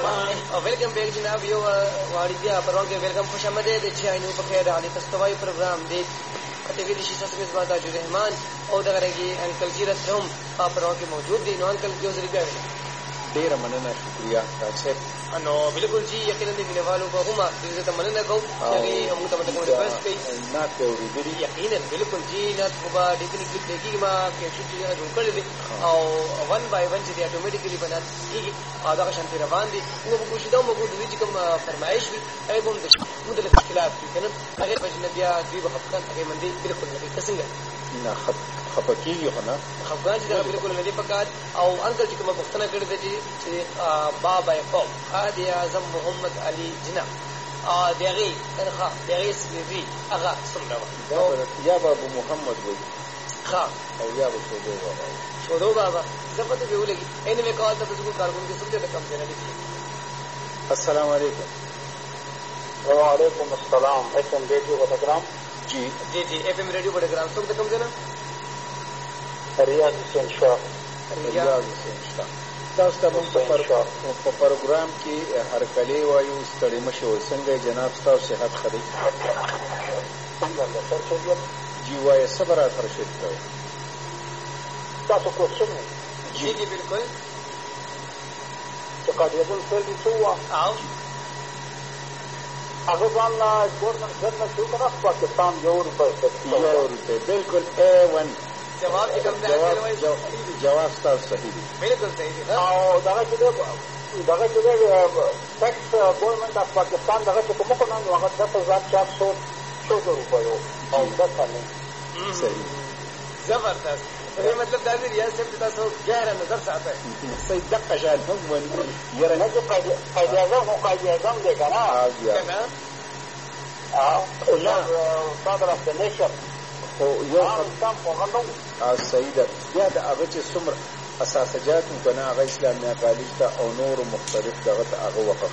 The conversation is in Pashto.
welcome back जनाब यो वाड़ी दिया परवान के वेलकम खुश आमदीद अच्छी आइनु बखैर आली तस्तवाई प्रोग्राम दे कतेगी शीशा से बाता जो रहमान और दगरेगी अंकल जी रसम परवान के मौजूद दी नो अंकल जो जरिया ډیر مننه شکریہ تاسو نو بالکل جی یقینا دې مینوالو په هم دې ته مننه کوم چې موږ ته کوم ریکوست کوي نه کوي دې یقینا بالکل جی نه په ډیکنیک کلیپ دیکي ما کې چې جوړ کړل دي او 1 by 1 چې اتوماتیکلی بنا کیږي او دا شانتي روان دي نو په کوشش دا موږ د دې کوم فرمایش وي هغه هم د موږ د اختلاف کنه هغه په جنبیا دی په خپل هغه مندي بالکل نه څنګه نه خپکیږي خو نه خپګان چې دا بالکل نه دی پکات او انکل چې کومه پښتنه کړې ده چې بابا یې قوم قائد اعظم محمد علي جناح دغه تنخوا دغه سپیری هغه څومره یا بابا محمد وي ها او یا شودو بابا زپته به ولګي اینه مې کال ته څنګه کارګون کې څنګه کم دی نه دي السلام علیکم وعلیکم السلام FM ریڈیو بٹگرام جی FM ریڈیو بٹگرام څنګه کم دی نه ریاض حسین شاه تاسو ته موږ په پروګرام کې هر کله وایو ستړي مشو څنګه جناب تاسو صحت خري څنګه سر چلیے جی وای صبر اتر شي تاسو کوشش جی بالکل چې قاعده فعلی څه او هغه ځان لا ګورنمنت څنګه څو کنه پاکستان یو روپے بالکل A1 جواب کوم دی جواب تاسو صحیح دی بالکل صحیح دی او دغه چې ټیکس ګورنمنت اف پاکستان دغه چې کوم کو نه هغه 10,400 روپیه او دا څنګه صحیح زبردست یہ مطلب دا دی ریاض صاحب تاسو غیر نظر ساته صحیح دقه شان هم ونی یره نه چې قاعده اعظم دی کنه لا صادر of the nation خو یو انسان په غلو صحیح ده بیا د هغه چې څومره اساسجات کنه هغه اسلامي کالج ته او نور مختلف دغه هغه وقف